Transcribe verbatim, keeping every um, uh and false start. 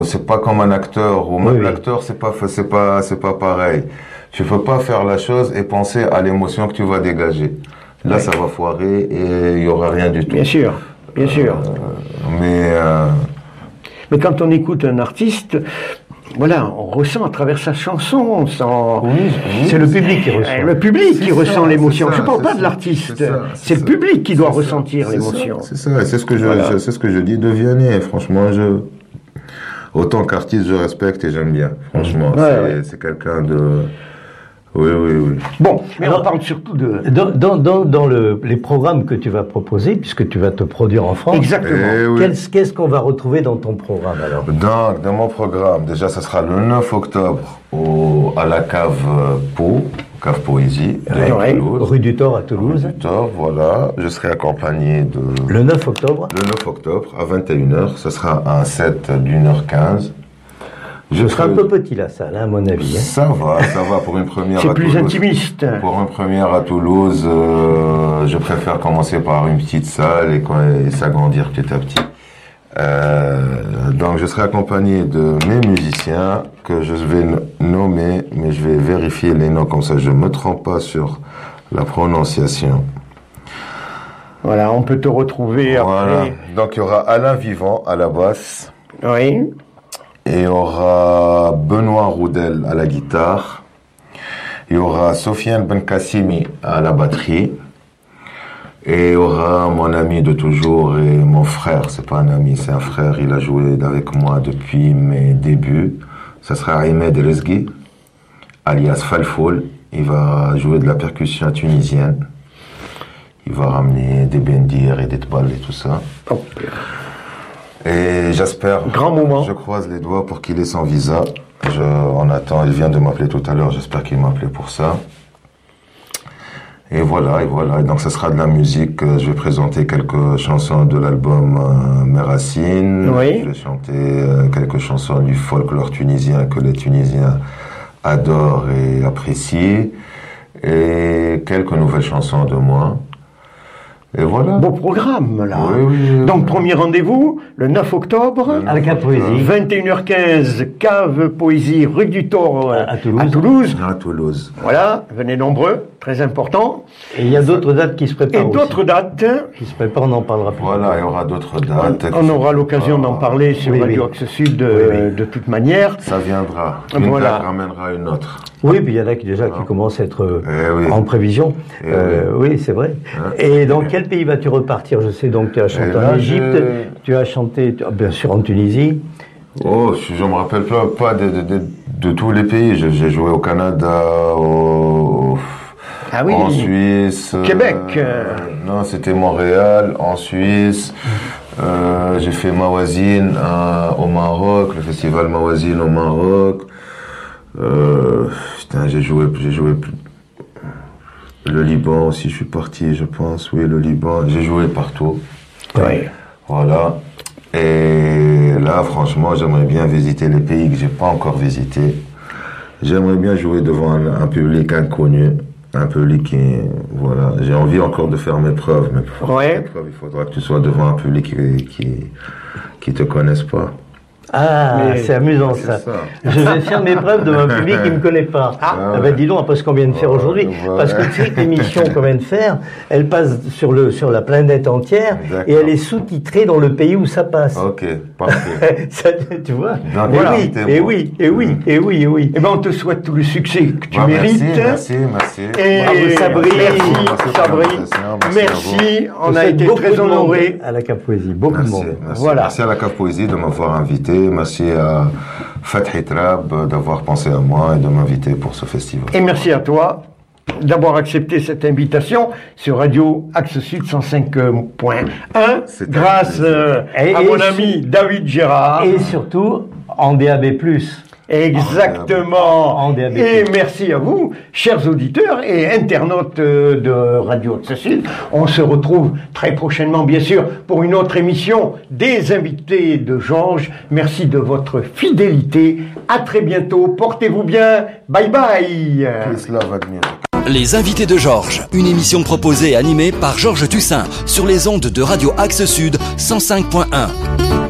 C'est pas comme un acteur, ou même oui, l'acteur, c'est pas, c'est pas, c'est pas pareil. Tu peux pas faire la chose et penser à l'émotion que tu vas dégager. Là, oui. ça va foirer et il y aura rien du tout. Bien sûr, bien euh, sûr. Mais, euh... mais quand on écoute un artiste, voilà, on ressent à travers sa chanson, sans... oui, oui, c'est le public qui ressent. Le public qui ça, ressent l'émotion. Ça, je ne parle pas ça, de l'artiste. C'est, c'est, c'est le public qui doit ressentir ça, l'émotion. C'est ça, c'est ce que je, voilà. c'est ce que je dis de Vianney. Franchement, je, autant qu'artiste, je respecte et j'aime bien. Franchement, ouais, c'est, ouais. c'est quelqu'un de. Oui, oui, oui. Bon, mais alors, on parle surtout de... Dans, dans, dans, dans le, les programmes que tu vas proposer, puisque tu vas te produire en France... Exactement. Oui. Qu'est-ce, qu'est-ce qu'on va retrouver dans ton programme, alors? dans, dans mon programme, déjà, ça sera le neuf octobre au, à la cave Pau, cave Poésie, de ouais, Toulouse. Rue du Thor à Toulouse. Rue du Thor, voilà. Je serai accompagné de... Le neuf octobre? Le neuf octobre, à vingt et une heures. Ce sera un set d'une heure quinze. Je serai un peu petit la salle, hein, à mon avis. Hein. Ça va, ça va pour une première C'est à plus Toulouse. intimiste. Pour une première à Toulouse, euh, je préfère commencer par une petite salle et, et s'agrandir petit à petit. Euh, donc je serai accompagné de mes musiciens que je vais nommer, mais je vais vérifier les noms comme ça je ne me trompe pas sur la prononciation. Voilà, on peut te retrouver voilà. après. Donc il y aura Alain Vivant à la basse. Oui. Et il y aura Benoît Roudel à la guitare. Il y aura Sofiane Benkassimi à la batterie. Et il y aura mon ami de toujours et mon frère. C'est pas un ami, c'est un frère. Il a joué avec moi depuis mes débuts. Ça sera Ahmed Rezghi, alias Falfoul. Il va jouer de la percussion tunisienne. Il va ramener des bendir et des tbal et tout ça. Oh. Et j'espère, grand moment. Je croise les doigts pour qu'il ait son visa. Je, on attend, il vient de m'appeler tout à l'heure, j'espère qu'il m'a appelé pour ça. Et voilà, et voilà. Et donc ça sera de la musique. Je vais présenter quelques chansons de l'album euh, Mes Racines. Oui. Je vais chanter euh, quelques chansons du folklore tunisien que les Tunisiens adorent et apprécient. Et quelques nouvelles chansons de moi. Et voilà. Beau programme, là. Oui, oui, oui. Donc, premier rendez-vous, le neuf octobre. Le neuf à la cave Poésie. vingt et une heures quinze, cave Poésie, rue du Thor, à, à, Toulouse. à Toulouse. À Toulouse. Voilà, venez nombreux, très important. Et il y a d'autres dates qui se préparent. Et d'autres aussi. dates. Qui se préparent, on en parlera plus. Voilà, il y aura d'autres dates. On, on aura l'occasion d'en parler sur oui, Radio oui. Axe Sud euh, oui, oui. de toute manière. Ça viendra. Une voilà. date ramènera une autre. Oui, puis il y en a qui, déjà voilà. qui commencent à être eh oui. en prévision. Eh euh, oui, oui c'est vrai. Hein? Et dans quel pays vas-tu repartir? Je sais donc tu as chanté en Égypte, je... tu as chanté bien sûr en Tunisie. Oh, je ne me rappelle pas, pas de, de, de, de tous les pays. J'ai, j'ai joué au Canada, au, ah oui. en Suisse. Québec. Euh, non, c'était Montréal, en Suisse. Euh, j'ai fait Mawazine à, au Maroc, le festival Mawazine au Maroc. Euh, putain, j'ai joué, j'ai joué le Liban aussi, je suis parti, je pense, oui, le Liban, j'ai joué partout. Oui. Voilà. Et là, franchement, j'aimerais bien visiter les pays que j'ai pas encore visités. J'aimerais bien jouer devant un, un public inconnu, un public qui, voilà, j'ai envie encore de faire mes preuves, mais pour faire ouais. mes preuves, il faudra que tu sois devant un public qui, qui, qui te connaisse pas. Ah, mais c'est amusant c'est ça. ça. Je vais faire mes preuves devant un public qui ne me connaît pas. Ah, ah ben dis donc, après ce qu'on vient de faire aujourd'hui. Ouais. Parce que cette émission qu'on vient de faire, elle passe sur, le, sur la planète entière. D'accord. Et elle est sous-titrée dans le pays où ça passe. Ok, parfait. ça, tu vois non, et, voilà. oui, et oui, et oui, et oui, et oui. Eh ben, on te souhaite tout le succès que tu bah, mérites. Merci, merci, merci. Et bravo, Sabri. Merci, merci, Sabri. Merci, merci. On a été très honorés. À la Cave Poésie, beaucoup merci, de monde. Merci. Voilà. Merci à la Cave Poésie de m'avoir invité. Merci à Fathi Trab d'avoir pensé à moi et de m'inviter pour ce festival. Et merci à toi d'avoir accepté cette invitation sur Radio Axe Sud cent cinq point un grâce euh, et, à et mon ami David Gérard. Et surtout en D A B plus. Exactement. En D A B plus. Et merci à vous, chers auditeurs et internautes de Radio Axe Sud. On se retrouve très prochainement, bien sûr, pour une autre émission des invités de Georges. Merci de votre fidélité. À très bientôt. Portez-vous bien. Bye bye. Les invités de Georges, une émission proposée et animée par Georges Toussaint sur les ondes de Radio Axe Sud cent cinq point un.